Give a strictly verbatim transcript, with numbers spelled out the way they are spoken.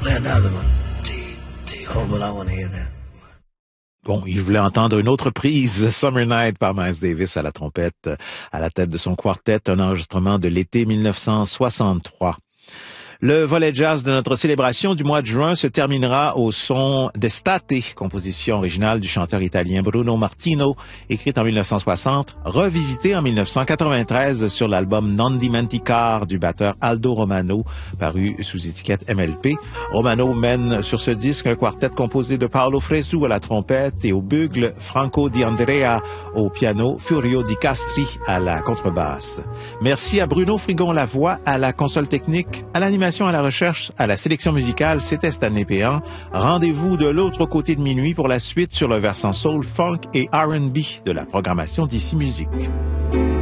play another one. T, T, oh, but I want to hear that. Bon, il voulait entendre une autre prise, Summer Night par Miles Davis à la trompette, à la tête de son quartet, un enregistrement de l'été mille neuf cent soixante-trois. Le volet jazz de notre célébration du mois de juin se terminera au son d'Estate, composition originale du chanteur italien Bruno Martino, écrite en mille neuf cent soixante, revisitée en mille neuf cent quatre-vingt-treize sur l'album Non Dimenticar du batteur Aldo Romano, paru sous étiquette M L P. Romano mène sur ce disque un quartet composé de Paolo Fresu à la trompette et au bugle, Franco Di Andrea au piano, Furio Di Castri à la contrebasse. Merci à Bruno Frigon-Lavoie à la console technique, à l'animation, à la recherche, à la sélection musicale, c'était Stanley Péan. Rendez-vous de l'autre côté de minuit pour la suite sur le versant soul, funk et R and B de la programmation d'Ici Musique.